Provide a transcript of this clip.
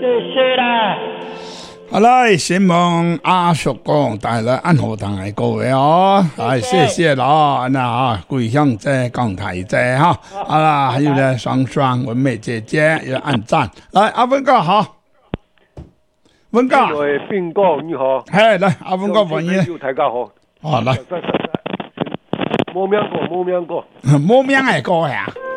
谢谢啦。 好来，新闻阿叔讲带来安和堂的各位哦，哎，谢谢啦，那啊，桂香姐、港台姐哈，好啦，还有呢，双双、文美姐姐也按赞，来，阿文哥好，文哥， 兵哥你好， 嘿，来，阿文哥欢迎， 大家好， 好来， 冇名过， 冇名的歌呀。